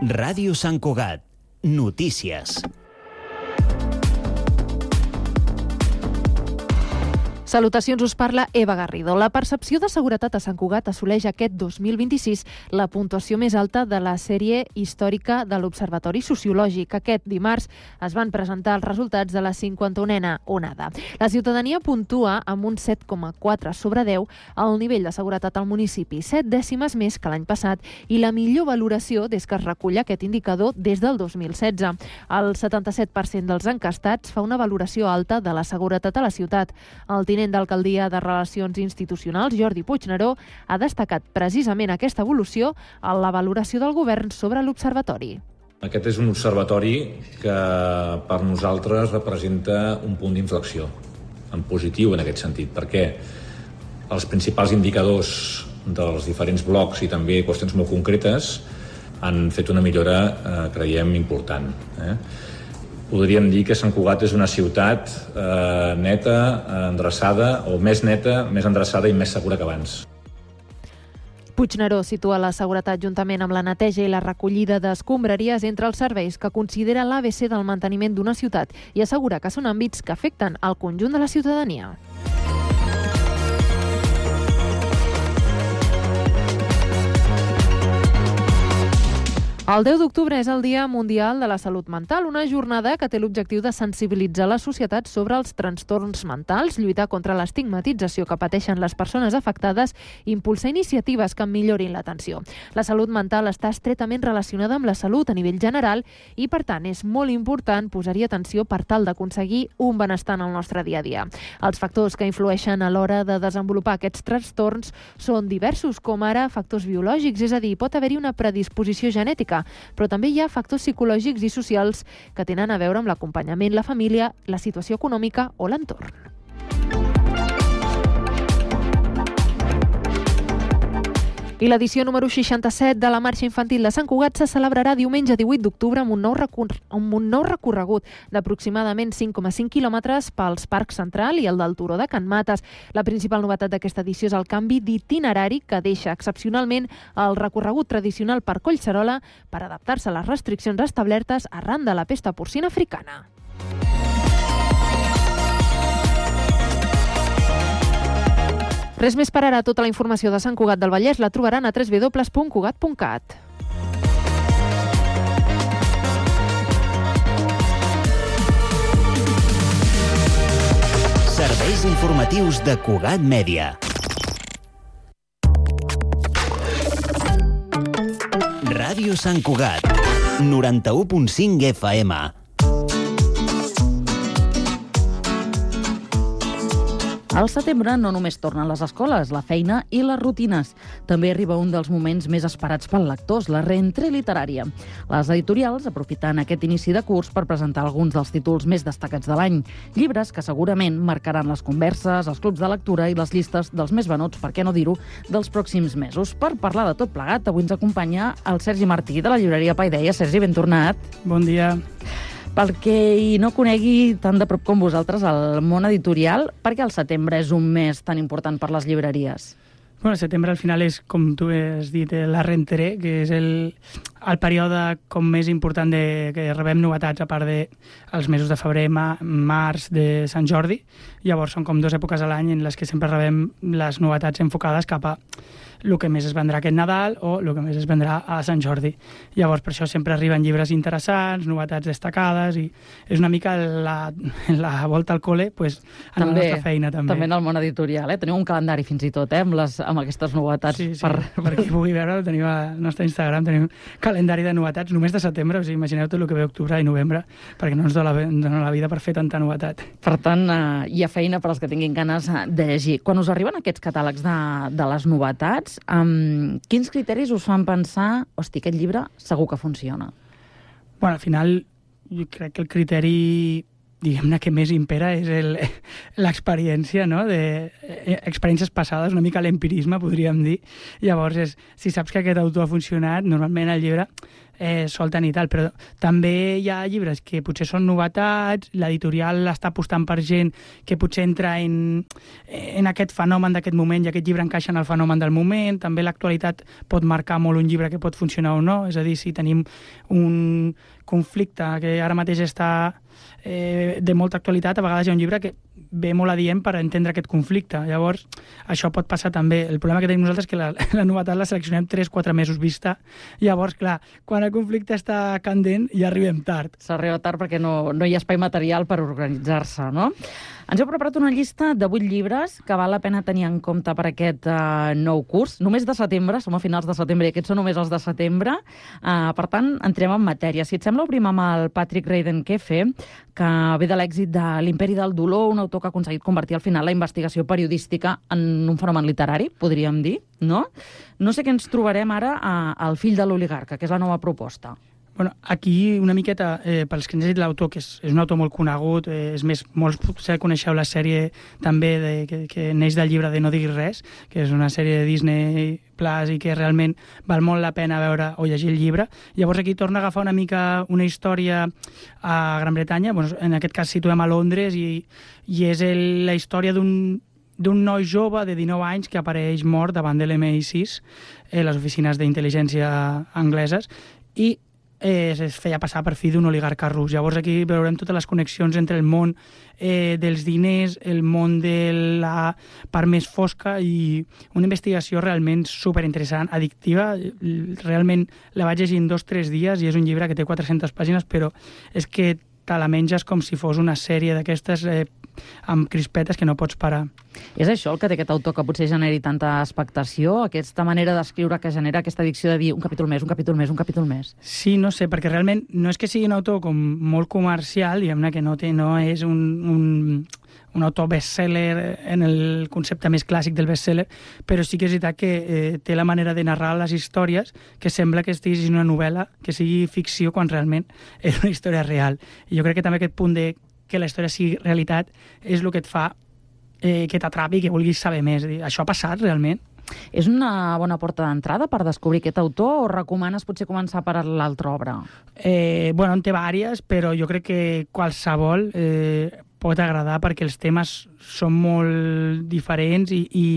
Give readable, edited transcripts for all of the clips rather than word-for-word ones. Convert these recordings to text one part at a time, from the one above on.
Ràdio Sant Cugat. Notícies. Salutacions, us parla Eva Garrido. La percepció de seguretat a Sant Cugat assoleix aquest 2026 la puntuació més alta de la sèrie històrica de l'Observatori Sociològic. Aquest dimarts es van presentar els resultats de la 51a onada. La ciutadania puntua amb un 7,4 sobre 10 el nivell de seguretat al municipi, 7 dècimes més que l'any passat i la millor valoració des que es recull aquest indicador des del 2016. El 77% dels encastats fa una valoració alta de la seguretat a la ciutat. El tinent d'alcaldia de Relacions Institucionals, Jordi Puigneró, ha destacat precisament aquesta evolució a la valoració del govern sobre l'observatori. Aquest és un observatori que per nosaltres representa un punt d'inflexió, en positiu en aquest sentit, perquè els principals indicadors dels diferents blocs i també qüestions molt concretes han fet una millora, creiem, important. Podríem dir que Sant Cugat és una ciutat neta, endreçada, o més neta, més endreçada i més segura que abans. Puigneró situa la seguretat juntament amb la neteja i la recollida d'escombraries entre els serveis que considera l'ABC del manteniment d'una ciutat i assegura que són àmbits que afecten al conjunt de la ciutadania. El 10 d'octubre és el Dia Mundial de la Salut Mental, una jornada que té l'objectiu de sensibilitzar la societat sobre els trastorns mentals, lluitar contra l'estigmatització que pateixen les persones afectades i impulsar iniciatives que millorin l'atenció. La salut mental està estretament relacionada amb la salut a nivell general i, per tant, és molt important posar-hi atenció per tal d'aconseguir un benestar en el nostre dia a dia. Els factors que influeixen a l'hora de desenvolupar aquests trastorns són diversos, com ara factors biològics, és a dir, pot haver-hi una predisposició genètica, però també hi ha factors psicològics i socials que tenen a veure amb l'acompanyament, la família, la situació econòmica o l'entorn. I l'edició número 67 de la Marxa Infantil de Sant Cugat se celebrarà diumenge 18 d'octubre amb un nou recorregut d'aproximadament 5,5 quilòmetres pels Parcs Central i el del Turó de Can Mates. La principal novetat d'aquesta edició és el canvi d'itinerari que deixa excepcionalment el recorregut tradicional per Collserola per adaptar-se a les restriccions establertes arran de la pesta porcina africana. Res més per ara. Tota la informació de Sant Cugat del Vallès la trobaran a www.cugat.cat. Serveis informatius de Cugat Mèdia. Ràdio Sant Cugat, 91.5 FM. Al setembre no només tornen les escoles, la feina i les rutines. També arriba un dels moments més esperats pels lectors, la reentrée literària. Les editorials aprofiten aquest inici de curs per presentar alguns dels títols més destacats de l'any. Llibres que segurament marcaran les converses, els clubs de lectura i les llistes dels més venuts, per què no dir-ho, dels pròxims mesos. Per parlar de tot plegat, avui ens acompanya el Sergi Martí, de la llibreria Paideia. Sergi, ben tornat. Bon dia. Pel que no conegui tan de prop com vosaltres el món editorial, per què el setembre és un mes tan important per les llibreries? Bueno, el setembre al final és, com tu has dit, la rentrée, que és el període com més important que rebem novetats, a part dels mesos de febrer, març, de Sant Jordi. Llavors són com dues èpoques a l'any en les que sempre rebem les novetats enfocades cap a el que més es vendrà aquest Nadal o el que més es vendrà a Sant Jordi. Llavors, per això sempre arriben llibres interessants, novetats destacades, i és una mica la volta al col·le en la nostra feina, també. També en el món editorial, Teniu un calendari fins i tot, amb aquestes novetats. Sí, per qui vulgui veure, tenim al nostre Instagram, tenim calendari de novetats només de setembre, o sigui, imagineu tot el que ve octubre i novembre, perquè no ens dona la vida per fer tanta novetat. Per tant, hi ha feina per als que tinguin ganes de llegir. Quan us arriben aquests catàlegs de les novetats, quins criteris us fan pensar hosti, aquest llibre segur que funciona? Bueno, al final, jo crec que el criteri, diguem-ne, que més impera és l'experiència, no? Experiències passades, una mica l'empirisme, podríem dir. Llavors, si saps que aquest autor ha funcionat, normalment el llibre solten i tal, però també hi ha llibres que potser són novetats, l'editorial està apostant per gent que potser entra en aquest fenomen d'aquest moment i aquest llibre encaixa en el fenomen del moment. També l'actualitat pot marcar molt un llibre que pot funcionar o no, és a dir, si tenim un conflicte que ara mateix està de molta actualitat, a vegades hi ha un llibre que ve molt adient per entendre aquest conflicte. Llavors, això pot passar també. El problema que tenim nosaltres és que la novetat la seleccionem 3-4 mesos vista. Llavors, clar, quan el conflicte està candent ja arribem tard. S'arriba tard perquè no hi ha espai material per organitzar-se, no? Ens heu preparat una llista de 8 llibres que val la pena tenir en compte per aquest nou curs. Només de setembre, som a finals de setembre i aquests són només els de setembre. Per tant, entrem en matèria. Si et sembla, obrim amb el Patrick Reidenkefe, que ve de l'èxit de l'Imperi del dolor, un autor que ha aconseguit convertir al final la investigació periodística en un fenomen literari, podríem dir, no? No sé què ens trobarem ara al Fill de l'oligarca, que és la nova proposta. Bueno, aquí una miqueta, pels que ens ha dit l'autor, que és un autor molt conegut, és més, molts potser coneixeu la sèrie també que neix del llibre de No diguis res, que és una sèrie de Disney Plus i que realment val molt la pena veure o llegir el llibre. Llavors aquí torna a agafar una mica una història a Gran Bretanya, bueno, en aquest cas situem a Londres i és la història d'un noi jove de 19 anys que apareix mort davant de l'MI6, les oficines d'intel·ligència angleses, i es feia passar per fill d'un oligarca rus. Llavors aquí veurem totes les connexions entre el món dels diners, el món de la part més fosca, i una investigació realment superinteressant, addictiva. Realment la vaig llegir en 2-3 dies i és un llibre que té 400 pàgines, però és que te la menges com si fos una sèrie d'aquestes amb crispetes que no pots parar. És això el que té aquest autor que potser generi tanta expectació, aquesta manera d'escriure que genera aquesta addicció de dir un capítol més, un capítol més, un capítol més? Sí, no sé, perquè realment no és que sigui un autor com molt comercial, diguem-ne que no és un autor best-seller en el concepte més clàssic del best-seller, però sí que és veritat que té la manera de narrar les històries que sembla que estiguis en una novel·la, que sigui ficció quan realment és una història real. I jo crec que també aquest punt de que la història sigui realitat és el que et fa que t'atrapi i que vulguis saber més. Això ha passat realment? És una bona porta d'entrada per descobrir aquest autor o recomanes potser començar per l'altra obra? Bueno, en té vàries, però jo crec que qualsevol pot agradar perquè els temes són molt diferents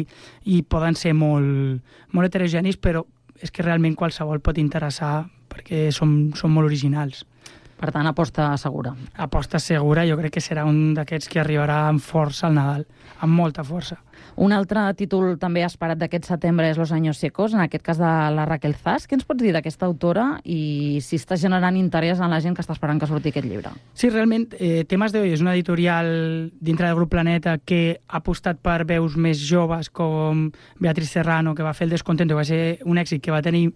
i poden ser molt heterogenis, però és que realment qualsevol pot interessar perquè són molt originals. Per tant, aposta segura. Aposta segura, jo crec que serà un d'aquests que arribarà amb força al Nadal, amb molta força. Un altre títol també esperat d'aquest setembre és Los años secos, en aquest cas de la Raquel Zas. Què ens pots dir d'aquesta autora i si està generant interès en la gent que està esperant que surti aquest llibre? Sí, realment, Temes de Hoy és una editorial dintre del grup Planeta que ha apostat per veus més joves com Beatriz Serrano, que va fer El descontento, que va ser un èxit que va tenir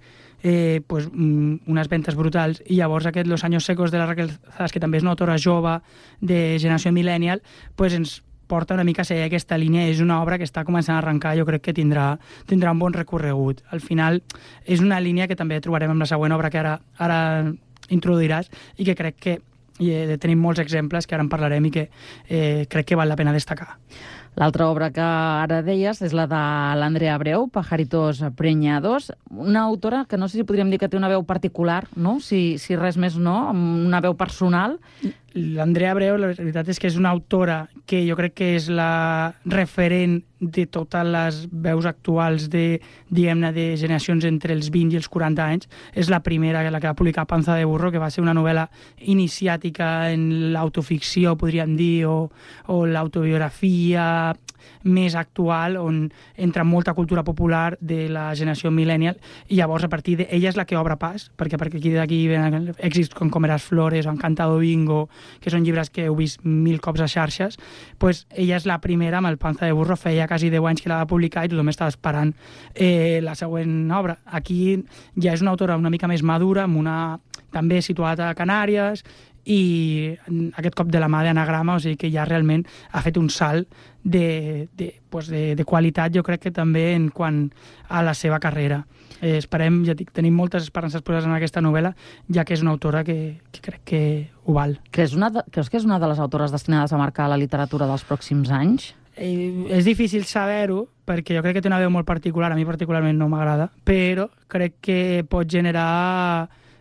unes ventes brutals, i llavors aquest Los años secos de la Raquel Zas, que també és una autora jove de generació millennial, ens porta una mica a seguir aquesta línia. És una obra que està començant a arrencar, jo crec que tindrà un bon recorregut. Al final és una línia que també trobarem amb la següent obra que ara introduiràs i que crec que tenim molts exemples que ara en parlarem i que crec que val la pena destacar. L'altra obra que ara deies és la de l'Andrea Abreu, Pajaritos preñados, una autora que no sé si podríem dir que té una veu particular, no? Si res més no, una veu personal. L'Andrea Abreu, la veritat és que és una autora que jo crec que és la referent de totes les veus actuals de generacions entre els 20 i els 40 anys. És la primera, la que va publicar Panza de burro, que va ser una novel·la iniciàtica en l'autoficció, podríem dir, o l'autobiografia més actual, on entra molta cultura popular de la generació millennial, i llavors a partir d'ella és la que obre pas, perquè d'aquí venen èxits com Comeràs Flores o Encantado Bingo, que són llibres que heu vist 1000 cops a xarxes. Ella és la primera amb el Panza de burro, feia quasi 10 anys que la va publicar i tothom estava esperant la següent obra. Aquí ja és una autora una mica més madura, també situada a Canàries, i aquest cop de la mà d'Anagrama, o sigui que ja realment ha fet un salt de qualitat, jo crec que també en quant a la seva carrera. Esperem, ja dic, tenim moltes esperances posades en aquesta novel·la, ja que és una autora que crec que ho val. Creus que és una de les autores destinades a marcar la literatura dels pròxims anys? És difícil saber-ho, perquè jo crec que té una veu molt particular, a mi particularment no m'agrada, però crec que pot generar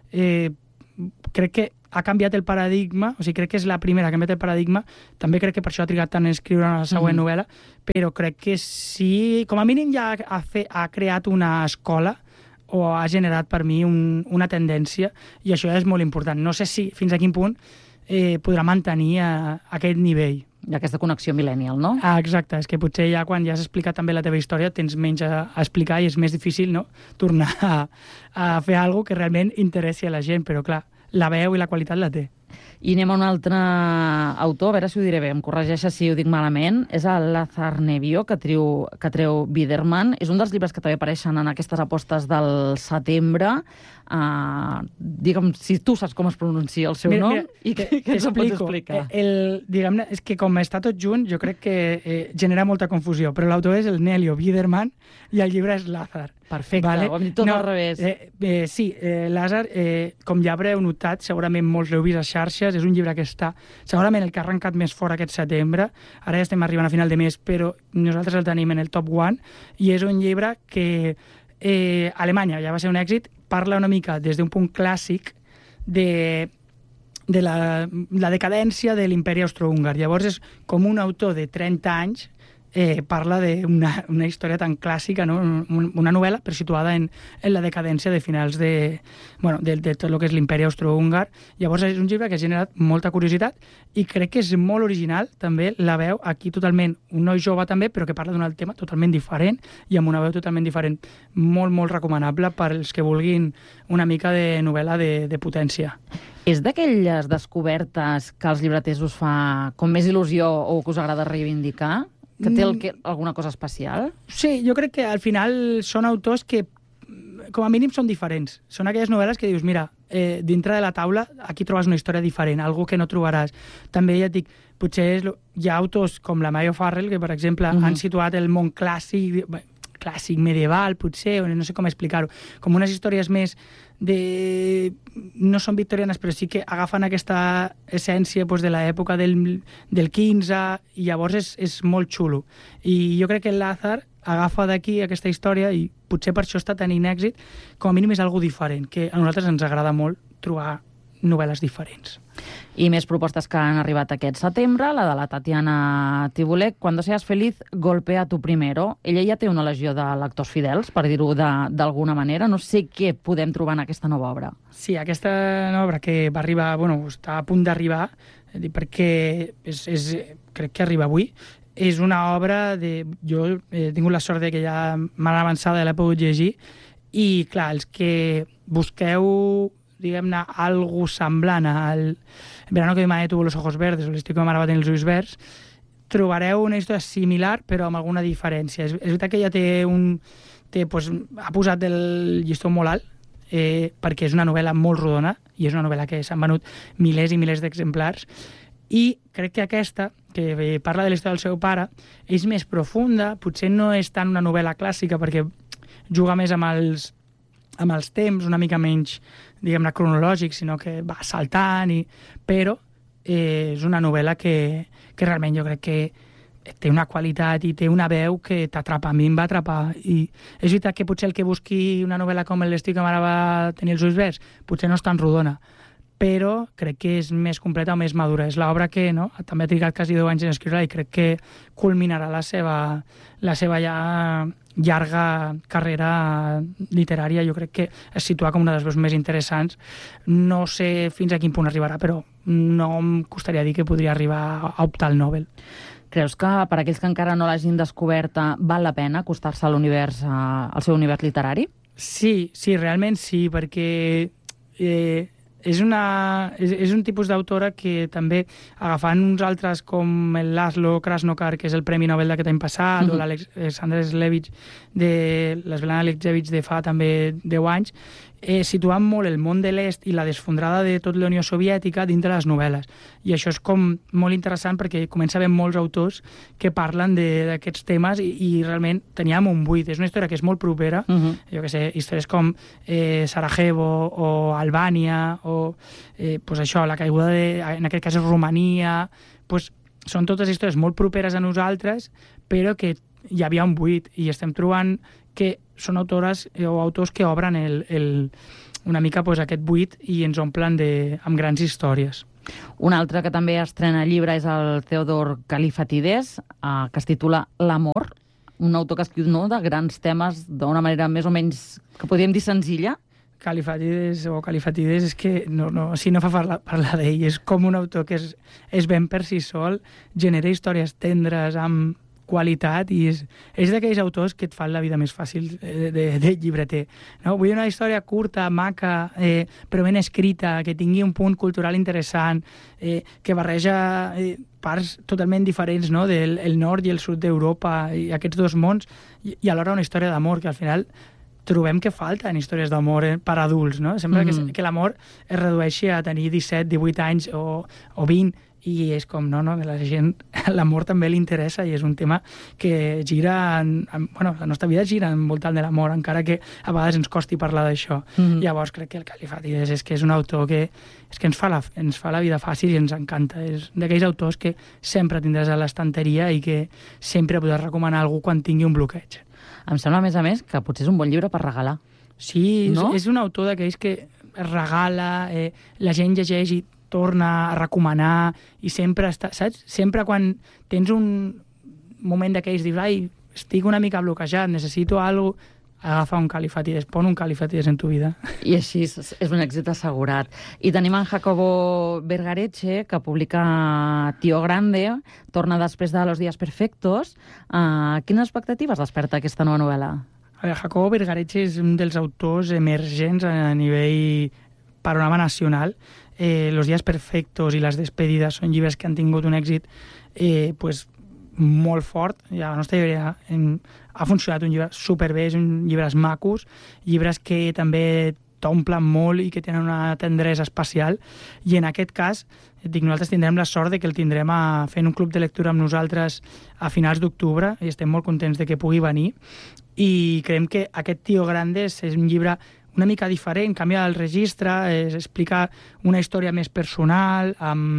crec que ha canviat el paradigma, o sigui, crec que és la primera que ha canviat el paradigma, també crec que per això ha trigat tant en escriure una següent novel·la, però crec que sí, com a mínim ja ha creat una escola o ha generat per mi una tendència, i això és molt important. No sé si fins a quin punt podrà mantenir aquest nivell. I aquesta connexió millennial, no? Exacte, és que potser ja quan ja has explicat també la teva història tens menys a explicar i és més difícil, no?, tornar a fer alguna cosa que realment interessi a la gent, però clar, la veu i la qualitat la té. I anem a un altre autor, a veure si ho diré bé, em corregeixes si ho dic malament, és el Lazar Nevio, que treu Biderman. És un dels llibres que també apareixen en aquestes apostes del setembre. Digue'm si tu saps com es pronuncia el seu nom i què ens ho pots explicar. Diguem-ne, és que com està tot junt, jo crec que genera molta confusió, però l'autor és el Nelio Biderman i el llibre és Lazar. Perfecte, vale? Ho hem dit tot al revés. Sí, Lazar, com ja haureu notat, segurament molts l'heu vist a xarxes, és un llibre que està segurament el que ha arrencat més fort aquest setembre. Ara ja estem arribant a final de mes, però nosaltres el tenim en el top 1, i és un llibre que a Alemanya ja va ser un èxit, parla una mica des d'un punt clàssic de la decadència de l'imperi austrohúngar. Llavors és com un autor de 30 anys parla d'una història tan clàssica, no? Una novel·la però situada en la decadència de finals de tot el que és l'imperi austrohúngar. Llavors és un llibre que ha generat molta curiositat i crec que és molt original, també la veu aquí totalment, un noi jove també, però que parla d'un tema totalment diferent i amb una veu totalment diferent. Molt, molt recomanable per als que vulguin una mica de novel·la de potència. És d'aquelles descobertes que als llibreters us fa com més il·lusió o que us agrada reivindicar? Que té alguna cosa especial? Sí, jo crec que al final són autors que com a mínim són diferents. Són aquelles novel·les que dius, mira, dintre de la taula aquí trobes una història diferent, algo que no trobaràs. També ja et dic, potser hi ha autors com la Maya Farrell que, per exemple, han situat el món clàssic medieval, potser, o no sé com explicar-ho, com unes històries més no són victorianes, però sí que agafen aquesta essència de l'època del 15, i llavors és molt xulo. I jo crec que el Lazar agafa d'aquí aquesta història i potser per això està tenint èxit, com a mínim és algo diferent, que a nosaltres ens agrada molt trobar novel·les diferents. I més propostes que han arribat aquest setembre, la de la Tatiana Tibolek, Cuando seas feliz, golpea tu primero. Ella ja té una legió de lectors fidels, per dir-ho d'alguna manera. No sé què podem trobar en aquesta nova obra. Sí, aquesta nova obra que va arribar, està a punt d'arribar, perquè crec que arriba avui. És una obra jo he tingut la sort que ja m'han avançada i l'he pogut llegir, i clar, els que busqueu diguem-ne, algo semblant al Verano que mi madre tuvo los ojos verdes o l'estiu que ma mare va tenir els ulls verds, trobareu una història similar però amb alguna diferència. És veritat que ja ha posat el llistó molt alt, perquè és una novel·la molt rodona i és una novel·la que s'han venut milers i milers d'exemplars, i crec que aquesta, que parla de la història del seu pare, és més profunda, potser no és tant una novel·la clàssica perquè juga més amb els temps, una mica menys, diguem-ne, cronològic, sinó que va saltant, però és una novel·la que realment jo crec que té una qualitat i té una veu que t'atrapa. A mi em va atrapar. I és veritat que potser el que busqui una novel·la com l'estiu que mare va tenir els ulls verds potser no és tan rodona, però crec que és més completa o més madura. És l'obra que també ha trigat quasi 10 anys en escriure i crec que culminarà la seva ja llarga carrera literària. Jo crec que es situa com una de les veus més interessants. No sé fins a quin punt arribarà, però no em costaria dir que podria arribar a optar al Nobel. Creus que per aquells que encara no l'hagin descoberta val la pena acostar-se al seu univers literari? Sí, realment sí, perquè és un tipus d'autora que també, agafant uns altres com el Laszlo Krasnokar, que és el Premi Nobel d'aquest any passat, o l'Alexander Slevich de l'Svetlana Alexievich de fa també 10 anys, situant molt el món de l'est i la desfondrada de tot la Unió Soviètica dintre les novel·les. I això és com molt interessant perquè comença a haver molts autors que parlen d'aquests temes i realment teníem un buit. És una història que és molt propera, jo què sé, històries com Sarajevo o Albània o això, la caiguda en aquest cas és Romania, són totes històries molt properes a nosaltres, però que hi havia un buit i estem trobant que són autores o autors que obren una mica aquest buit i ens omplen amb grans històries. Un altre que també estrena llibre és el Theodor Kallifatides, que es titula L'amor, un autor que escriu de grans temes d'una manera més o menys, que podríem dir senzilla. Kallifatides és que si no fa parlar d'ell, és com un autor que és ben per si sol, genera històries tendres amb qualitat i és d'aquells autors que et fan la vida més fàcil de llibreter. No? Vull una història curta, maca, però ben escrita, que tingui un punt cultural interessant, que barreja parts totalment diferents, no? del nord i el sud d'Europa i aquests dos mons, i alhora una història d'amor que al final trobem que falten històries d'amor per adults, no? Sembla que l'amor es redueixi a tenir 17, 18 anys o 20, i és com, no, la gent, l'amor també li interessa i és un tema que gira, la nostra vida gira envoltant de l'amor, encara que a vegades ens costi parlar d'això. Llavors crec que el Kallifatides és un autor que ens fa la vida fàcil i ens encanta. És d'aquells autors que sempre tindràs a l'estanteria i que sempre podràs recomanar a algú quan tingui un bloqueig. Em sembla, a més, que potser és un bon llibre per regalar. Sí, no? És un autor d'aquells que es regala, la gent llegeix i torna a recomanar i sempre està, saps? Sempre quan tens un moment d'aquells, dius, estic una mica bloquejat, necessito alguna cosa, agafa un Kallifatides, pon un Kallifatides en tu vida. I així és un èxit assegurat. I tenim en Jacobo Vergareche, que publica Tío Grande, torna després de Los días perfectos. Quines expectatives desperta aquesta nova novel·la? Jacobo Vergareche és un dels autors emergents a nivell panorama nacional. Los días perfectos i Las despedidas són llibres que han tingut un èxit molt fort. I a la nostra llibreria ha funcionat un llibre superbé, és un llibres macos, llibres que també t'omplen molt i que tenen una tendresa especial, i en aquest cas nosaltres tindrem la sort de que el tindrem fent un club de lectura amb nosaltres a finals d'octubre i estem molt contents de que pugui venir, i creiem que aquest Tío Grande és un llibre una mica diferent, canvia el registre, explica una història més personal,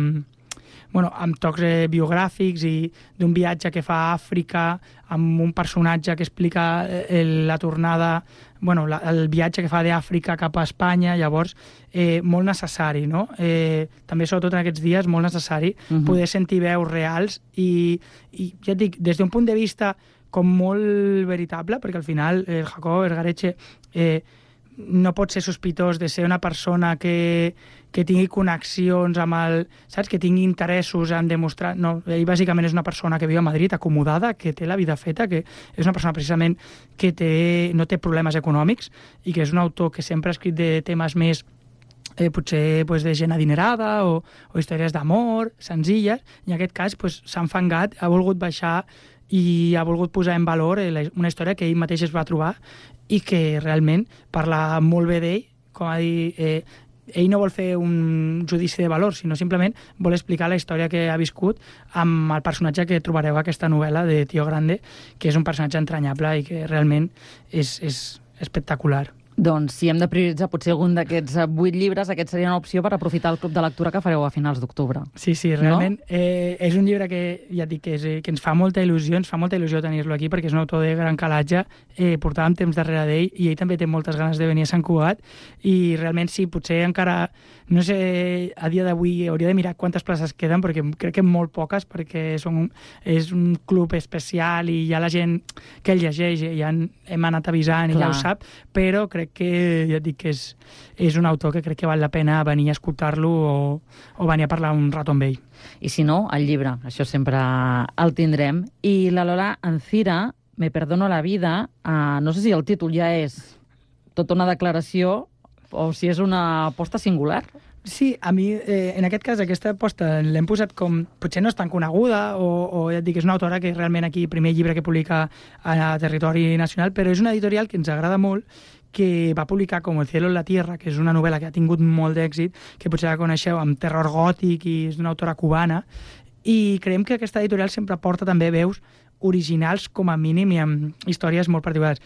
amb tocs biogràfics i d'un viatge que fa a Àfrica, amb un personatge que explica la tornada, el viatge que fa d'Àfrica cap a Espanya, llavors molt necessari, no? També, sobretot en aquests dies, molt necessari poder sentir veus reals i ja et dic, des d'un punt de vista com molt veritable, perquè al final el Jacobo Vergareche no pot ser sospitós de ser una persona que tingui connexions amb saps? Que tingui interessos en demostrar... No, ell bàsicament és una persona que viu a Madrid, acomodada, que té la vida feta, que és una persona precisament que no té problemes econòmics i que és un autor que sempre ha escrit de temes més potser de gent adinerada o històries d'amor, senzilles, i en aquest cas s'ha enfangat, ha volgut baixar i ha volgut posar en valor una història que ell mateix es va trobar i que realment parla molt bé d'ell, com a dir, ell no vol fer un judici de valor, sinó simplement vol explicar la història que ha viscut amb el personatge que trobareu a aquesta novel·la de Tío Grande, que és un personatge entranyable i que realment és espectacular. Doncs si hem de prioritzar potser algun d'aquests 8 llibres, aquest seria una opció per aprofitar el club de lectura que fareu a finals d'octubre. Sí, realment, no? És un llibre que ja et dic que ens fa molta il·lusió tenir-lo aquí, perquè és un autor de gran calatge, portàvem temps darrere d'ell i ell també té moltes ganes de venir a Sant Cugat, i realment sí, potser encara, no sé, a dia d'avui hauria de mirar quantes places queden, perquè crec que molt poques, perquè és un club especial i hi ha la gent que el llegeix, ja hem anat avisant i ja ho sap, però crec que ja et dic que és un autor que crec que val la pena venir a escoltar-lo o venir a parlar un rato amb ell. I si no, el llibre, això sempre el tindrem. I la Lola Ancira, Me perdono la vida, no sé si el títol ja és tota una declaració o si és una aposta singular. Sí, a mi, en aquest cas, aquesta aposta l'hem posat com... Potser no és tan coneguda, o ja et dic, és una autora que realment aquí, primer llibre que publica a territori nacional, però és una editorial que ens agrada molt, que va publicar Com el cielo en la tierra, que és una novel·la que ha tingut molt d'èxit, que potser la coneixeu, amb terror gòtic, i és una autora cubana, i creiem que aquesta editorial sempre porta també veus originals, com a mínim, i amb històries molt particulars.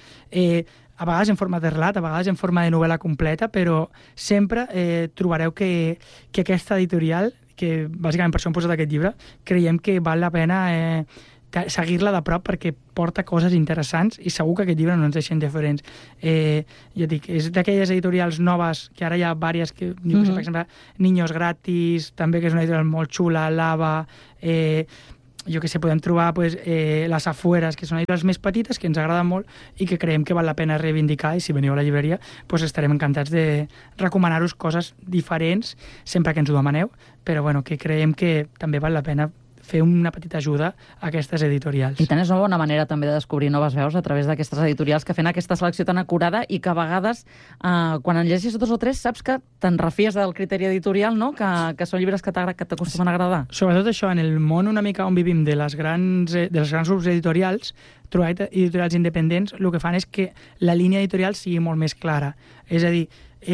A vegades en forma de relat, a vegades en forma de novel·la completa, però sempre trobareu que aquesta editorial, que bàsicament per això hem posat aquest llibre, creiem que val la pena seguir-la de prop perquè porta coses interessants i segur que aquest llibre no ens deixa indiferents. Jo dic, és d'aquelles editorials noves, que ara hi ha diverses, que, per exemple, Niños Gratis, també que és una editorial molt xula, Lava, jo que sé, podem trobar Les Afueres, que són editorials més petites, que ens agraden molt i que creiem que val la pena reivindicar, i si veniu a la llibreria estarem encantats de recomanar-vos coses diferents, sempre que ens ho demaneu, però bueno, que creiem que també val la pena fer una petita ajuda a aquestes editorials. I tant, és una bona manera també de descobrir noves veus a través d'aquestes editorials que fan aquesta selecció tan acurada i que a vegades, quan en llegis 2 o 3, saps que te'n refies del criteri editorial, no? Que són llibres que t'acostumen a agradar. Sobretot això, en el món una mica on vivim dels grans grups editorials, trobar editorials independents, el que fan és que la línia editorial sigui molt més clara. És a dir,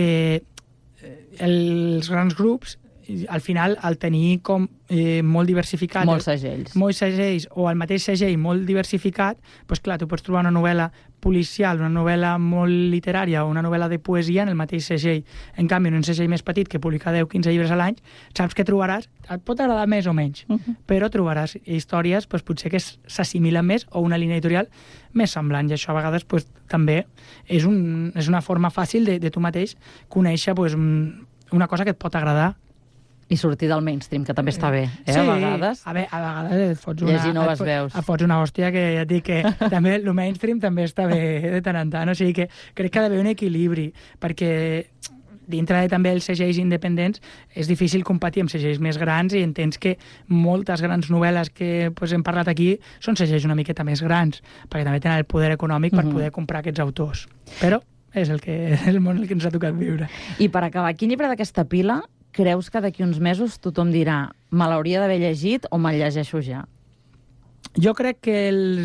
els grans grups, al final, al tenir com molt diversificat... Molts segells. Molts segells, o el mateix segell molt diversificat, doncs clar, tu pots trobar una novel·la policial, una novel·la molt literària o una novel·la de poesia en el mateix segell. En canvi, en un segell més petit que publica 10-15 llibres a l'any, saps que trobaràs, et pot agradar més o menys, però trobaràs històries potser que s'assimilen més o una línia editorial més semblant, i això a vegades també és una forma fàcil de tu mateix conèixer una cosa que et pot agradar. I sortir del mainstream, que també està bé, Sí, a vegades. A vegades et fots una hòstia que ja et dic que també el mainstream també està bé de tant en tant. O sigui que crec que ha d'haver un equilibri, perquè dintre de també els segells independents és difícil competir amb segells més grans i entens que moltes grans novel·les que hem parlat aquí són segells una miqueta més grans, perquè també tenen el poder econòmic per poder comprar aquests autors. Però és el món en el que ens ha tocat viure. I per acabar, quin llibre d'aquesta pila creus que d'aquí uns mesos tothom dirà me l'hauria d'haver llegit o me'l llegeixo ja? Jo crec que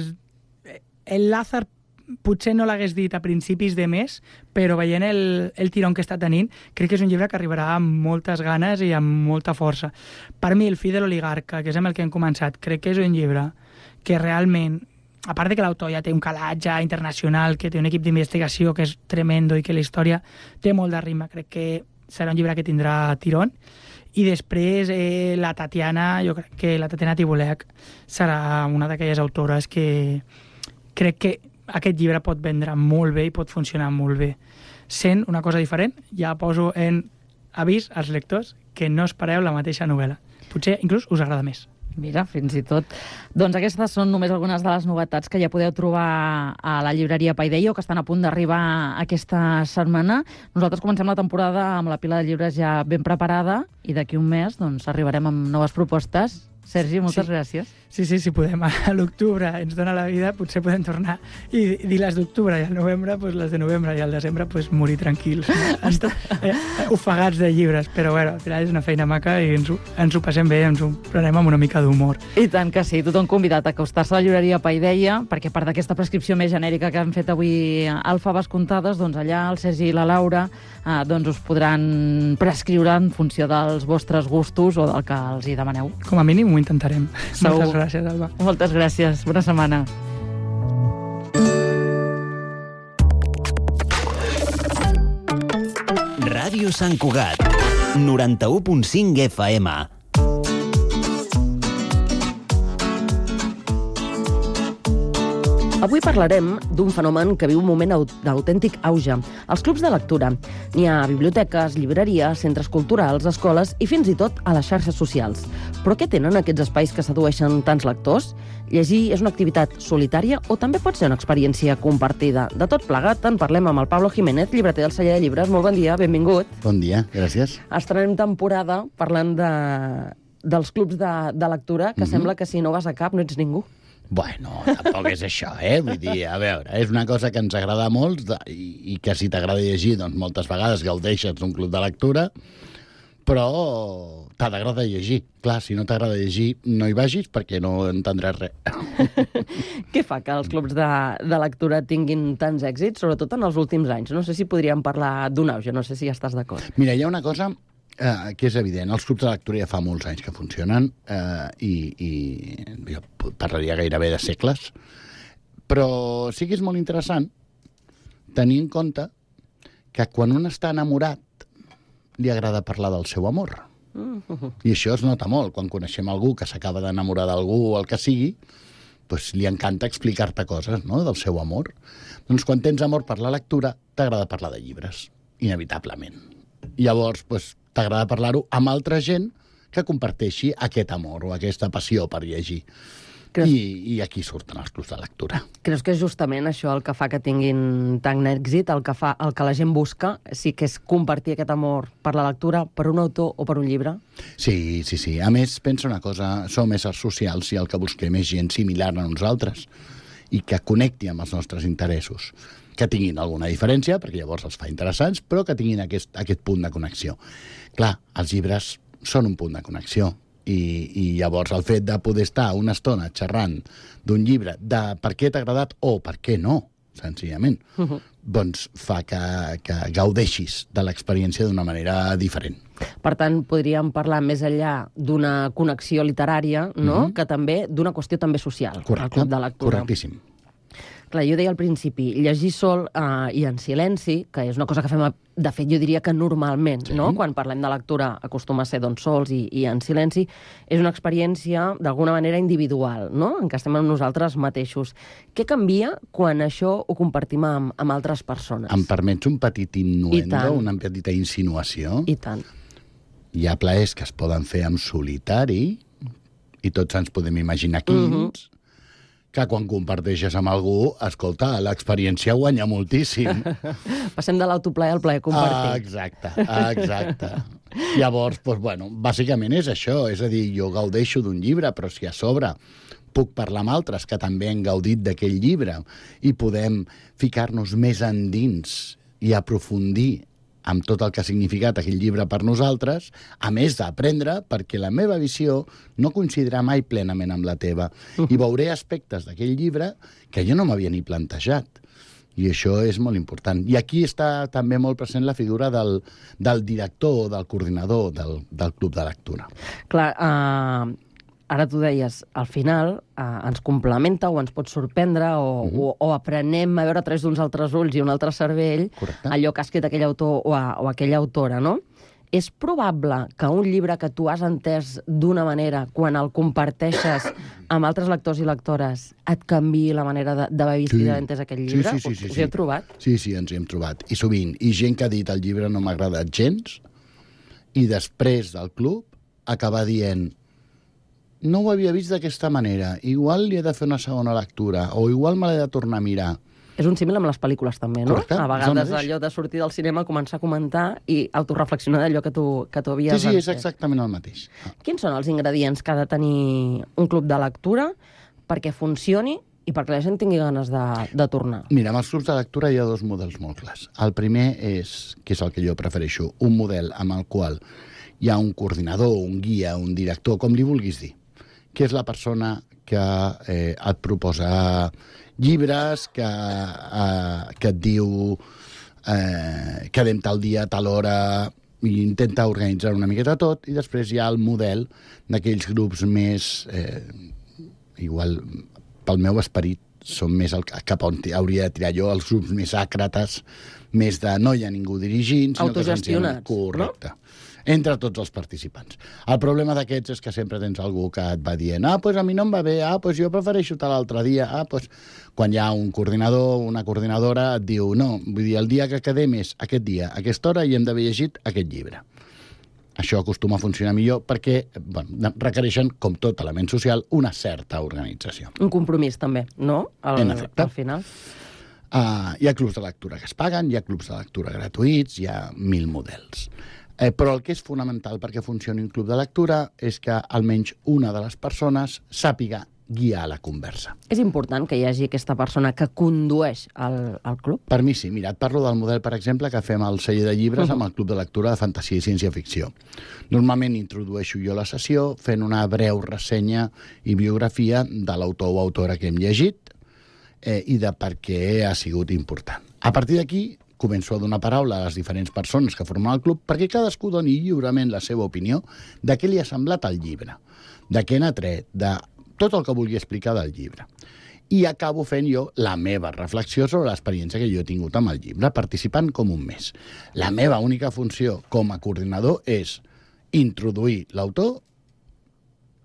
el Lázaro potser no l'hagués dit a principis de mes, però veient el tirón que està tenint, crec que és un llibre que arribarà amb moltes ganes i amb molta força. Per mi, El fill de l'oligarca, que és amb el que hem començat, crec que és un llibre que realment, a part de que l'autor ja té un calatge internacional, que té un equip d'investigació que és tremendo i que la història té molt de ritme, crec que serà un llibre que tindrà tirón. I després la Tatiana, jo crec que la Tatiana Tibolech serà una d'aquelles autores que crec que aquest llibre pot vendre molt bé i pot funcionar molt bé. Sent una cosa diferent, ja poso en avís als lectors que no espereu la mateixa novel·la. Potser inclús us agrada més. Mira, fins i tot. Doncs aquestes són només algunes de les novetats que ja podeu trobar a la llibreria Paideia o que estan a punt d'arribar aquesta setmana. Nosaltres comencem la temporada amb la pila de llibres ja ben preparada i d'aquí un mes arribarem amb noves propostes. Sergi, moltes gràcies. Sí, si podem. A l'octubre ens dona la vida, potser podem tornar i dir les d'octubre, i al novembre, les de novembre, i al desembre, morir tranquils, ofegats de llibres. Però, bueno, al final és una feina maca i ens ho passem bé, ens ho prenem amb una mica d'humor. I tant que sí. Tothom convidat a acostar-se a la llibreria Paideia, perquè a part d'aquesta prescripció més genèrica que han fet avui al Faves Comptades, doncs allà el Sergi i la Laura us podran prescriure en funció dels vostres gustos o del que els hi demaneu. Com a mínim ho intentarem. Segur. Moltes gràcies, Alba. Moltes gràcies. Bona setmana. Ràdio Sant Cugat, 91.5 FM. Avui parlarem d'un fenomen que viu un moment d'autèntic auge, els clubs de lectura. N'hi ha a biblioteques, llibreries, centres culturals, escoles i fins i tot a les xarxes socials. Però què tenen aquests espais que sedueixen tants lectors? Llegir és una activitat solitària o també pot ser una experiència compartida? De tot plegat, en parlem amb el Pablo Jiménez, llibreter del Celler de Llibres. Molt bon dia, benvingut. Bon dia, gràcies. Estrenem temporada parlant dels clubs de lectura, que sembla que si no vas a cap no ets ningú. Bueno, tampoc és això, Vull dir, a veure, és una cosa que ens agrada molt i que si t'agrada llegir, doncs moltes vegades gaudeixes d'un club de lectura, però t'ha d'agradar llegir. Clar, si no t'agrada llegir, no hi vagis perquè no entendràs res. Què fa que els clubs de lectura tinguin tants èxits, sobretot en els últims anys? No sé si podríem parlar d'un auge, no sé si ja estàs d'acord. Mira, hi ha una cosa que és evident. Els clubs de lectura ja fa molts anys que funcionen i jo parlaria gairebé de segles, però sí que és molt interessant tenir en compte que quan un està enamorat li agrada parlar del seu amor. I això es nota molt quan coneixem algú que s'acaba d'enamorar d'algú o el que sigui, pues, li encanta explicar-te coses, no?, del seu amor. Doncs quan tens amor per la lectura, t'agrada parlar de llibres, inevitablement. Llavors, pues, t'agrada parlar-ho amb altra gent que comparteixi aquest amor o aquesta passió per llegir. I aquí surten els clubs de lectura. Creus que és justament això el que fa que tinguin tant èxit, el que la gent busca, sí que és compartir aquest amor per la lectura, per un autor o per un llibre? Sí. A més, pensa una cosa, som éssers socials i el que busquem és gent similar a nosaltres i que connecti amb els nostres interessos. Que tinguin alguna diferència, perquè llavors els fa interessants, però que tinguin aquest punt de connexió. Clar, els llibres són un punt de connexió. I llavors el fet de poder estar una estona xerrant d'un llibre de per què t'ha agradat o per què no, senzillament, doncs fa que gaudeixis de l'experiència d'una manera diferent. Per tant, podríem parlar més enllà d'una connexió literària, no?, que també d'una qüestió també social. Correcte, el club de lectura. Correctíssim. Clar, jo deia al principi, llegir sol i en silenci, que és una cosa que fem, de fet, jo diria que normalment, no? Quan parlem de lectura acostuma a ser doncs sols i en silenci, és una experiència d'alguna manera individual, no?, en què estem amb nosaltres mateixos. Què canvia quan això ho compartim amb altres persones? Em permets un petit innuendo, una petita insinuació? I tant. Hi ha plaers que es poden fer en solitari, i tots ens podem imaginar quins, que quan comparteixes amb algú, escolta, l'experiència guanya moltíssim. Passem de l'autoplaer al plaer compartit. Exacte. Llavors, doncs, bueno, bàsicament és això, és a dir, jo gaudeixo d'un llibre, però si a sobre puc parlar amb altres que també han gaudit d'aquell llibre i podem ficar-nos més endins i aprofundir amb tot el que ha significat aquell llibre per nosaltres, a més d'aprendre, perquè la meva visió no coincidirà mai plenament amb la teva. I veuré aspectes d'aquell llibre que jo no m'havia ni plantejat. I això és molt important. I aquí està també molt present la figura del director o del coordinador del club de lectura. Clar, ara tu deies, al final ens complementa o ens pot sorprendre o aprenem a veure a través d'uns altres ulls i un altre cervell. Correcte. Allò que ha escrit aquell autor o aquella autora, no? És probable que un llibre que tu has entès d'una manera, quan el comparteixes amb altres lectors i lectores, et canviï la manera d'haver vist i d'haver entès aquell llibre? Sí. Us hi heu trobat? Sí, ens hi hem trobat. I sovint. I gent que ha dit el llibre no m'ha agradat gens, i després del club acaba dient no ho havia vist d'aquesta manera, igual li he de fer una segona lectura, o igual me l'he de tornar a mirar. És un símil amb les pel·lícules, també, no? Correcte, a vegades allò de sortir del cinema, començar a comentar i autoreflexionar d'allò que tu havies Sí, és exactament el mateix. Quins són els ingredients que ha de tenir un club de lectura perquè funcioni i perquè la gent tingui ganes de tornar? Mira, amb els clubs de lectura hi ha dos models molt clars. El primer és, que és el que jo prefereixo, un model amb el qual hi ha un coordinador, un guia, un director, com li vulguis dir, que és la persona que et proposa llibres, que et diu quedem tal dia, tal hora, i intenta organitzar una miqueta tot, i després hi ha el model d'aquells grups més... igual, pel meu esperit, són més cap on hauria de tirar jo, els grups més àcrates, més de no hi ha ningú dirigint... Autogestionats, correcte. No? Entre tots els participants. El problema d'aquests és que sempre tens algú que et va dient doncs a mi no em va bé, doncs jo prefereixo tal l'altre dia, doncs... Quan hi ha un coordinador o una coordinadora et diu no, vull dir, el dia que quedem és aquest dia, a aquesta hora, i hem d'haver llegit aquest llibre. Això acostuma a funcionar millor perquè requereixen, com tot element social, una certa organització. Un compromís, també, no? En efecte. Al final. Hi ha clubs de lectura que es paguen, hi ha clubs de lectura gratuïts, hi ha 1000 models. Però el que és fonamental perquè funcioni un club de lectura és que almenys una de les persones sàpiga guiar la conversa. És important que hi hagi aquesta persona que condueix el club? Per mi sí. Mira, et parlo del model, per exemple, que fem al celler de llibres amb el club de lectura de fantasia i ciència-ficció. Normalment introdueixo jo la sessió fent una breu ressenya i biografia de l'autor o autora que hem llegit i de per què ha sigut important. A partir d'aquí, començo a donar paraula a les diferents persones que formen el club perquè cadascú doni lliurement la seva opinió de què li ha semblat el llibre, de què n'ha tret, de tot el que vulgui explicar del llibre. I acabo fent jo la meva reflexió sobre l'experiència que jo he tingut amb el llibre, participant com un mes. La meva única funció com a coordinador és introduir l'autor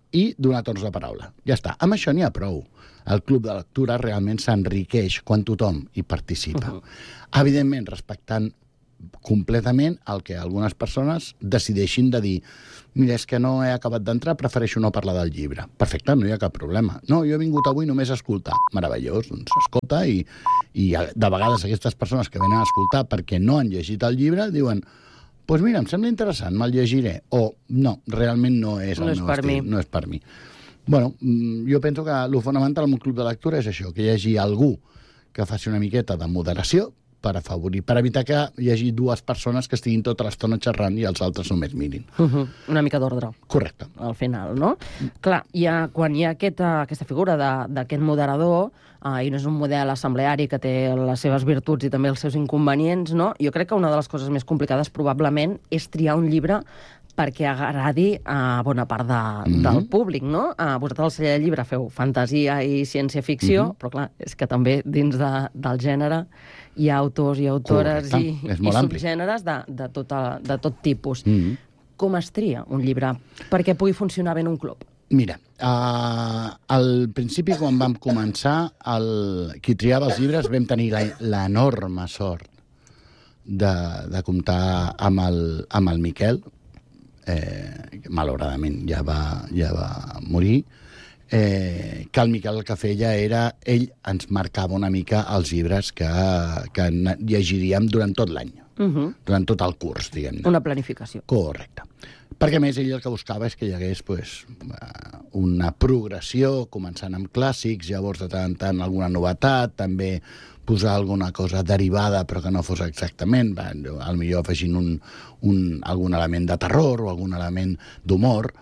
i donar torns de paraula. Ja està. Amb això n'hi ha prou. El club de lectura realment s'enriqueix quan tothom hi participa. Evidentment, respectant completament el que algunes persones decideixin de dir mira, és que no he acabat d'entrar, prefereixo no parlar del llibre. Perfecte, no hi ha cap problema. No, jo he vingut avui només a escoltar. Meravellós, doncs escolta, i de vegades aquestes persones que venen a escoltar perquè no han llegit el llibre diuen doncs mira, em sembla interessant, me'l llegiré. O no, realment no és el meu estil, no és per mi. Bueno, jo penso que el fonamental en un club de lectura és això, que hi hagi algú que faci una miqueta de moderació per afavorir, per evitar que hi hagi dues persones que estiguin tota l'estona xerrant i els altres només mirin. Una mica d'ordre. Correcte. Al final, no? Clar, quan hi ha aquesta figura d'aquest moderador, i no és un model assembleari que té les seves virtuts i també els seus inconvenients, no? Jo crec que una de les coses més complicades probablement és triar un llibre perquè agradi a bona part del públic, no? Vosaltres al Celler del Llibre feu fantasia i ciència-ficció, però clar, és que també dins del gènere hi ha autors i autores i subgèneres de tot tipus. Com es tria un llibre perquè pugui funcionar bé en un club? Mira, al principi, quan vam començar, qui triava els llibres vam tenir l'enorme sort de comptar amb el Miquel, malauradament ja va morir, que el Miquel el que feia era, ell ens marcava una mica els llibres que llegiríem durant tot l'any, durant tot el curs, diguem-ne. Una planificació. Correcte. Perquè, a més, ell el que buscava és que hi hagués una progressió, començant amb clàssics, llavors de tant en tant alguna novetat, també posar alguna cosa derivada però que no fos exactament, potser afegint algun element de terror o algun element d'humor,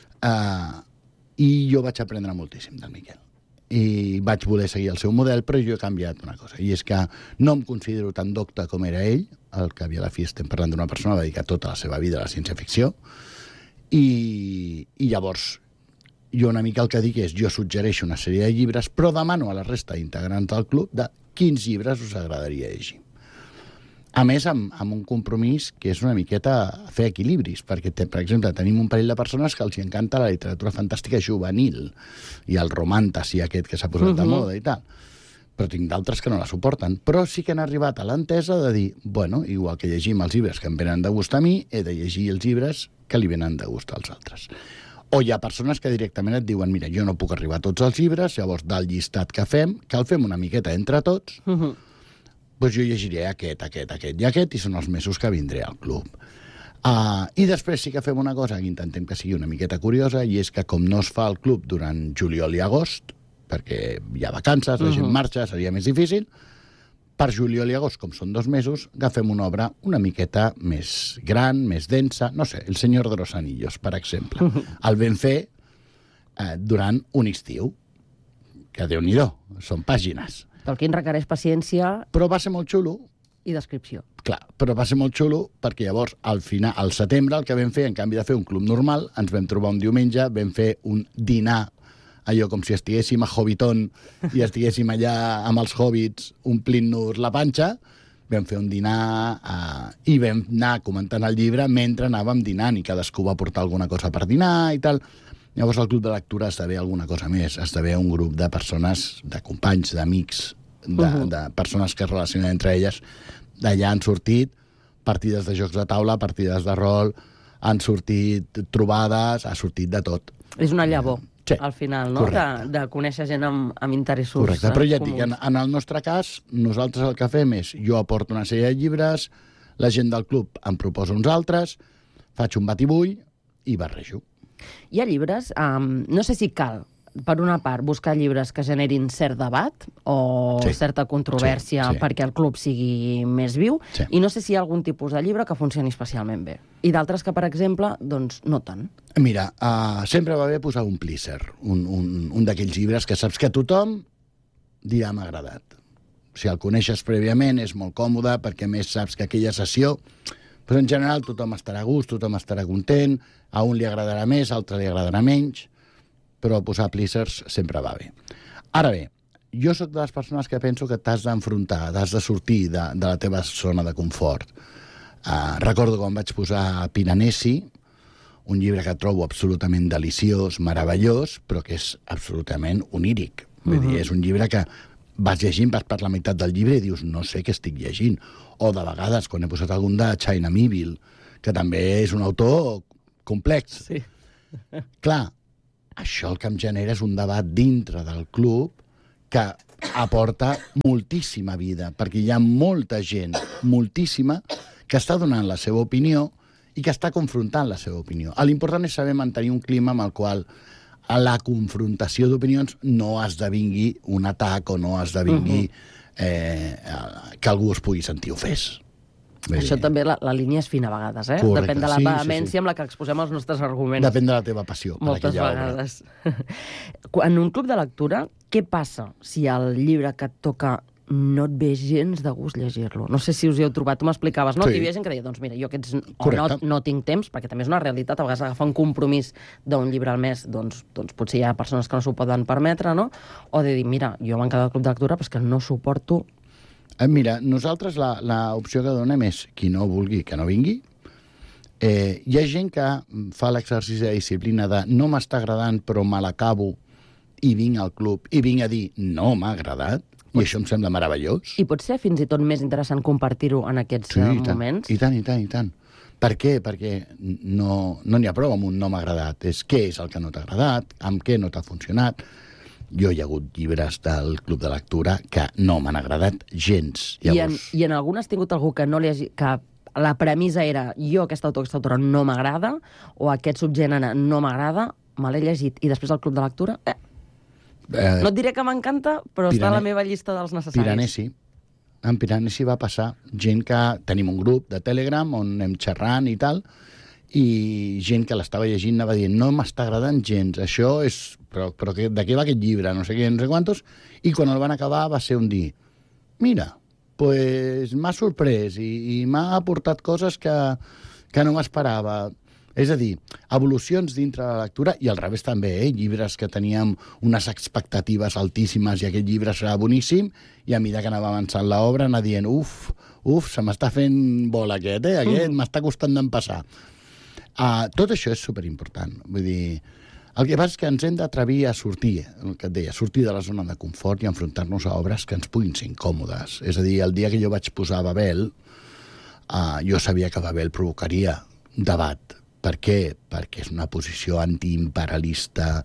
i jo vaig aprendre moltíssim del Miquel. I vaig voler seguir el seu model, però jo he canviat una cosa, i és que no em considero tan docte com era ell, al cap i a la fi estem parlant d'una persona que va dedicar tota la seva vida a la ciència-ficció, i llavors jo una mica el que dic és, jo suggereixo una sèrie de llibres, però demano a la resta d'integrants del club de quins llibres us agradaria llegir. A més, amb un compromís que és una miqueta fer equilibris, perquè, per exemple, tenim un parell de persones que els encanta la literatura fantàstica juvenil i el romàntasi aquest que s'ha posat de moda i tal. Però tinc d'altres que no la suporten. Però sí que han arribat a l'entesa de dir, bueno, igual que llegim els llibres que em venen de gust a mi, he de llegir els llibres que li venen de gust als altres. O hi ha persones que directament et diuen, mira, jo no puc arribar a tots els llibres, llavors del llistat que el fem una miqueta entre tots, doncs jo llegiré aquest i aquest, i són els mesos que vindré al club. I després sí que fem una cosa que intentem que sigui una miqueta curiosa, i és que com no es fa el club durant juliol i agost, perquè hi ha vacances, la gent marxa, seria més difícil, per juliol i agost, com són 2 mesos, agafem una obra una miqueta més gran, més densa, no sé, El Senyor de los Anillos, per exemple. El vam fer durant un estiu, que Déu-n'hi-do, són pàgines. Tolkien requereix paciència... Però va ser molt xulo. I descripció. Clar, però va ser molt xulo perquè llavors, al setembre, el que vam fer, en canvi de fer un club normal, ens vam trobar un diumenge, vam fer un dinar, allò com si estiguéssim a Hobbiton i estiguéssim allà amb els hobbits omplint-nos la panxa, vam fer un dinar i vam anar comentant el llibre mentre anàvem dinant, i cadascú va portar alguna cosa per dinar i tal. Llavors el club de lectura esdevé alguna cosa més, esdevé un grup de persones, de companys, d'amics, de persones que es relacionen entre elles. D'allà han sortit partides de jocs de taula, partides de rol, han sortit trobades, ha sortit de tot. És una llavor, sí, al final, no? De conèixer gent amb interessos comuns. Correcte, però ja et dic, en el nostre cas, nosaltres el que fem és, jo aporto una sèrie de llibres, la gent del club em proposa uns altres, faig un batibull i barrejo. Hi ha llibres, no sé si cal, per una part, buscar llibres que generin cert debat o certa controvèrsia perquè el club sigui més viu, i no sé si hi ha algun tipus de llibre que funcioni especialment bé. I d'altres que, per exemple, doncs no tant. Mira, sempre va bé posar un pleaser, un d'aquells llibres que saps que tothom dirà m'ha agradat. Si el coneixes prèviament és molt còmode perquè més saps que aquella sessió, però en general tothom estarà a gust, tothom estarà content, a un li agradarà més, a l'altre li agradarà menys, però posar pleasers sempre va bé. Ara bé, jo sóc de les persones que penso que t'has d'enfrontar, t'has de sortir de la teva zona de confort. Recordo quan vaig posar Piranesi, un llibre que trobo absolutament deliciós, meravellós, però que és absolutament oníric. Vull dir, és un llibre que vas llegint, vas per la meitat del llibre i dius, no sé què estic llegint. O de vegades, quan he posat algun de China Miéville, que també és un autor complex. Sí. Clar, això el que em genera és un debat dintre del club que aporta moltíssima vida, perquè hi ha molta gent, moltíssima, que està donant la seva opinió i que està confrontant la seva opinió. L'important és saber mantenir un clima amb el qual a la confrontació d'opinions no esdevingui un atac o no esdevingui que algú es pugui sentir ofès. Això també, la línia és fina a vegades, eh? Correcte. Depèn de la vehemència amb la que exposem els nostres arguments. Depèn de la teva passió per Moltes aquella obra. vegades. En un club de lectura, què passa si el llibre que et toca no et ve gens de gust llegir-lo? No sé si us hi heu trobat. Tu m'explicaves, no? Sí. Que hi havia gent que deia, doncs mira, jo aquests Correcte. no tinc temps, perquè també és una realitat. A vegades agafar un compromís d'un llibre al mes, doncs potser hi ha persones que no s'ho poden permetre, no? O de dir, mira, jo m'he quedat al club de lectura, però és que no suporto. Mira, nosaltres l'opció que donem és qui no vulgui, que no vingui. Hi ha gent que fa l'exercici de disciplina de no m'està agradant, però me l'acabo i vinc al club i vinc a dir no m'ha agradat, i això em sembla meravellós. I pot ser fins i tot més interessant compartir-ho en aquests moments? I tant. Per què? Perquè no n'hi ha prou amb un no m'ha agradat. És què és el que no t'ha agradat, amb què no t'ha funcionat. Jo hi ha hagut llibres del club de lectura que no m'han agradat gens. Llavors... I en algun has tingut algú que no li hagi... que la premissa era jo aquesta autora no m'agrada, o aquest subgènere no m'agrada, me l'he llegit, i després al club de lectura... no et diré que m'encanta, però està a la meva llista dels necessaris. Piranesi. En Piranesi va passar gent que... Tenim un grup de Telegram on anem xerrant i tal, i gent que l'estava llegint anava dient no m'està agradant gens, això és... Però de què va aquest llibre? No sé què, no sé quantos. I quan el van acabar va ser un dir mira, pues m'ha sorprès i m'ha aportat coses que no m'esperava. És a dir, evolucions dintre de la lectura, i al revés també, llibres que teníem unes expectatives altíssimes i aquest llibre serà boníssim, i a mesura que anava avançant l'obra anar dient uf, se m'està fent bola aquest, aquest m'està costant d'empassar. Tot això és superimportant. Vull dir, el que passa és que ens hem d'atrevir a sortir, el que et deia, sortir de la zona de confort i enfrontar-nos a obres que ens puguin ser incòmodes. És a dir, el dia que jo vaig posar Babel, jo sabia que Babel provocaria debat. Per què? Perquè és una posició antiimperialista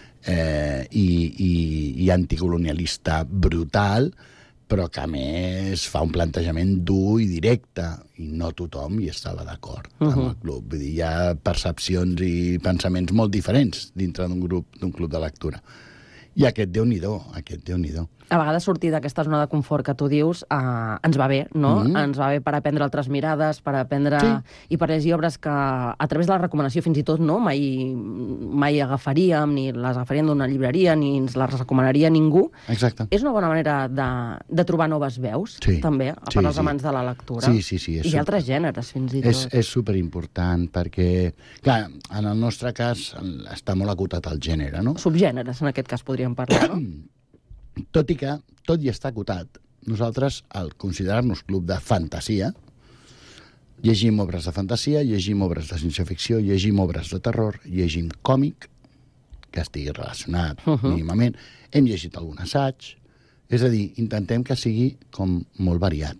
i anticolonialista brutal, però que a més fa un plantejament dur i directe, i no tothom hi estava d'acord amb el club. Vull dir, hi ha percepcions i pensaments molt diferents dintre d'un club de lectura. I aquest Déu-n'hi-do, A vegades sortir d'aquesta zona de confort que tu dius ens va bé, no? Ens va bé per aprendre altres mirades, per aprendre... Sí. I per llegir obres que, a través de la recomanació fins i tot, no? Mai agafaríem, ni les agafaríem d'una llibreria, ni ens les recomanaria ningú. Exacte. És una bona manera de trobar noves veus, també, per als amants de la lectura. Sí. I altres gèneres, fins i tot. És superimportant, perquè, clar, en el nostre cas està molt acotat el gènere, no? Subgèneres, en aquest cas, podríem parlar, no? Tot i que, tot i estar acotat, nosaltres, al considerar-nos club de fantasia, llegim obres de fantasia, llegim obres de ciència-ficció, llegim obres de terror, llegim còmic, que estigui relacionat mínimament, hem llegit algun assaig, és a dir, intentem que sigui com molt variat.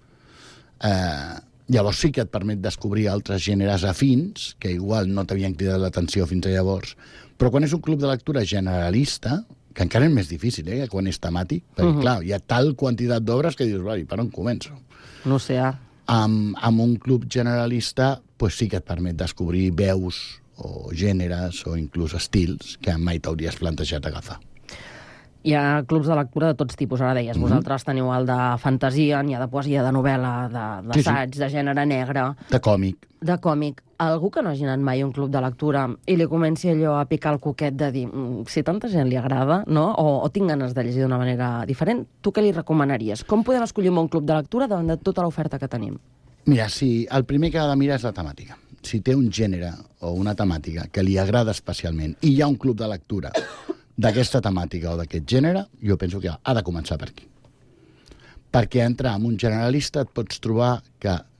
Llavors sí que et permet descobrir altres gèneres afins, que igual no t'havien cridat l'atenció fins a llavors, però quan és un club de lectura generalista, que encara és més difícil, que quan és temàtic, perquè, clar, hi ha tal quantitat d'obres que dius, per on començo? No sé. Amb un club generalista, pues sí que et permet descobrir veus o gèneres o inclús estils que mai t'hauries plantejat agafar. Hi ha clubs de lectura de tots tipus, ara deies. Vosaltres teniu el de fantasia, n'hi ha de poesia, de novel·la, d'assaig, de gènere negre... De còmic. De còmic. Algú que no hagi anat mai a un club de lectura i li comenci allò a picar el coquet de dir si tanta gent li agrada, no? O tinc ganes de llegir d'una manera diferent, tu què li recomanaries? Com podem escollir un bon club de lectura davant de tota l'oferta que tenim? Mira, el primer que ha de mirar és la temàtica. Si té un gènere o una temàtica que li agrada especialment i hi ha un club de lectura d'aquesta temàtica o d'aquest gènere, jo penso que ha de començar per aquí. Perquè entrar en un generalista et pots trobar que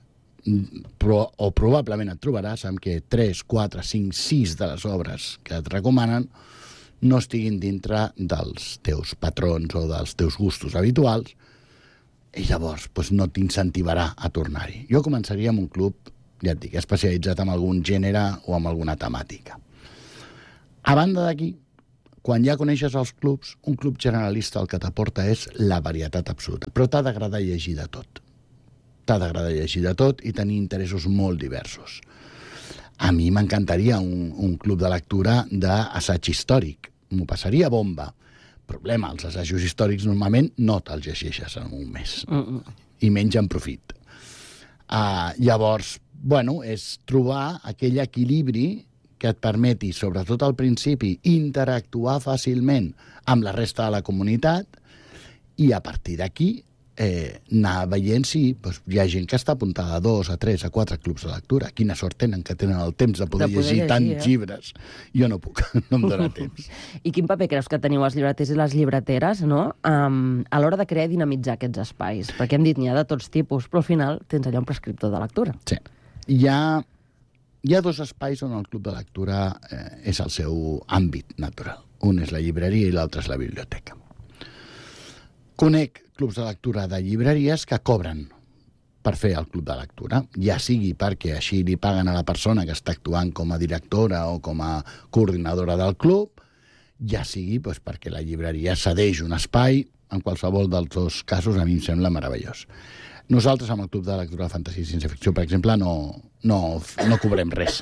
o probablement et trobaràs amb que 3, 4, 5, 6 de les obres que et recomanen no estiguin dintre dels teus patrons o dels teus gustos habituals, i llavors no t'incentivarà a tornar-hi. Jo començaria amb un club, ja et dic, especialitzat en algun gènere o en alguna temàtica. A banda d'aquí, quan ja coneixes els clubs, un club generalista el que t'aporta és la varietat absoluta, però t'ha d'agradar llegir de tot. T'ha d'agradar llegir de tot i tenir interessos molt diversos. A mi m'encantaria un club de lectura d'assaig històric. M'ho passaria bomba. Problema, els assajos històrics normalment no te'ls llegeixes en un mes. I menys en profit. Llavors, és trobar aquell equilibri que et permeti, sobretot al principi, interactuar fàcilment amb la resta de la comunitat i a partir d'aquí anar veient si hi ha gent que està apuntada a 2, a 3, a 4 clubs de lectura. Quina sort tenen, que tenen el temps de poder llegir tants llibres. Jo no puc, no em dóna temps. I quin paper creus que teniu els llibreters i les llibreteres, no?, a l'hora de crear i dinamitzar aquests espais? Perquè hem dit, n'hi ha de tots tipus, però al final tens allà un prescriptor de lectura. Sí. Hi ha 2 espais on el club de lectura és el seu àmbit natural. Un és la llibreria i l'altre és la biblioteca. Conec clubs de lectura de llibreries que cobren per fer el club de lectura, ja sigui perquè així li paguen a la persona que està actuant com a directora o com a coordinadora del club, ja sigui perquè la llibreria cedeix un espai. En qualsevol dels 2 casos a mi em sembla meravellós. Nosaltres, amb el Club de Lectura de Fantasia i Ciència-Ficció, per exemple, no cobrem res.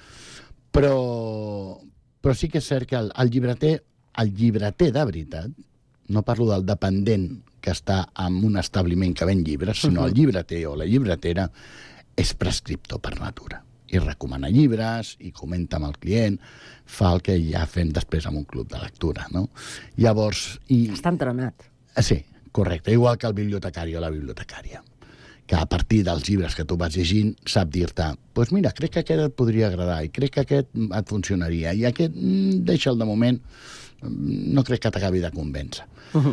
Però sí que és cert que el llibreter de veritat, no parlo del dependent que està en un establiment que ven llibres, sinó el llibreter o la llibretera és prescriptor per natura. I recomana llibres, i comenta amb el client, fa el que ja fem després amb un club de lectura, no? Llavors... Està entrenat. Sí, correcte. Igual que el bibliotecari o la bibliotecària, que a partir dels llibres que tu vas llegint sap dir-te, doncs mira, crec que aquest et podria agradar i crec que aquest et funcionaria i aquest, deixa'l de moment, no crec que t'acabi de convèncer.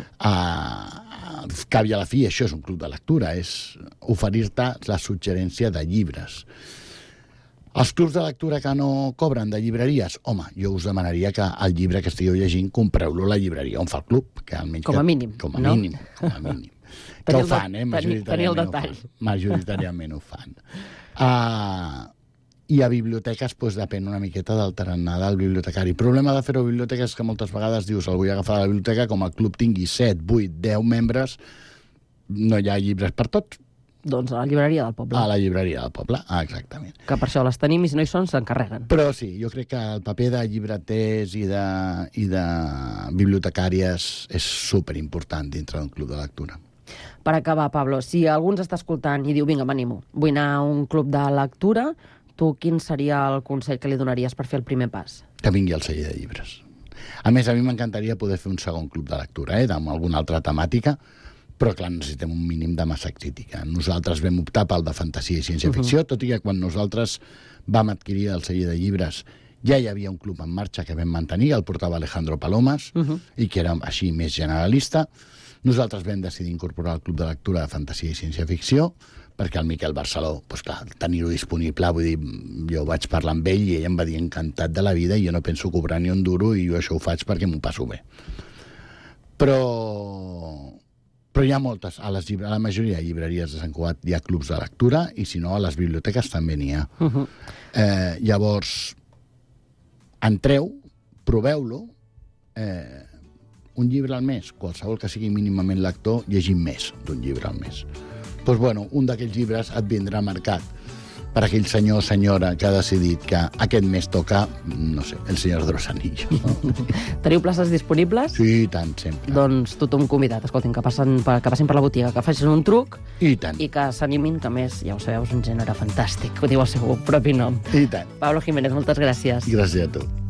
Cap i a la fi, això és un club de lectura, és oferir-te la suggerència de llibres. Els clubs de lectura que no cobren de llibreries, home, jo us demanaria que el llibre que estigueu llegint compreu-lo a la llibreria on fa el club. Com a mínim. Com a mínim. Que ho fan, majoritàriament ho fan. I a biblioteques depèn una miqueta del tarannà del bibliotecari. El problema de fer-ho a biblioteques és que moltes vegades dius el vull agafar a la biblioteca, com el club tingui 7, 8, 10 membres, no hi ha llibres per tots. Doncs a la llibreria del poble. A la llibreria del poble, exactament. Que per això les tenim i si no hi són s'encarreguen. Però sí, jo crec que el paper de llibreters i de bibliotecàries és superimportant dintre d'un club de lectura. Per acabar, Pablo, si algú ens està escoltant i diu, vinga, m'animo, vull anar a un club de lectura, tu quin seria el consell que li donaries per fer el primer pas? Que vingui al celler de llibres. A més, a mi m'encantaria poder fer un segon club de lectura, amb alguna altra temàtica, però clar, necessitem un mínim de massa crítica. Nosaltres vam optar pel de fantasia i ciència-ficció, tot i que quan nosaltres vam adquirir el celler de llibres ja hi havia un club en marxa que vam mantenir, el portava Alejandro Palomas, i que era així més generalista. Nosaltres vam decidir incorporar el club de lectura de fantasia i ciència-ficció, perquè el Miquel Barceló, clar, tenir-ho disponible, vull dir, jo vaig parlar amb ell i ell em va dir encantat de la vida i jo no penso cobrar ni un duro i jo això ho faig perquè m'ho passo bé. Però hi ha moltes, a la majoria de llibreries de Sant Cugat hi ha clubs de lectura i si no a les biblioteques també n'hi ha. Llavors, entreu, proveu-lo, un llibre al mes, qualsevol que sigui mínimament lector, llegim més d'un llibre al mes. Doncs bueno, un d'aquells llibres et vindrà marcat per aquell senyor o senyora que ha decidit que aquest mes toca, no sé, El Senyor de los Anillos. Teniu places disponibles? Sí, tant, sempre. Doncs tothom convidat, escoltin, que passin per la botiga, que facin un truc i tant. I que s'animin, que més, ja ho sabeu, és un gènere fantàstic, ho diu el seu propi nom. I tant. Pablo Jiménez, moltes gràcies. Gràcies a tu.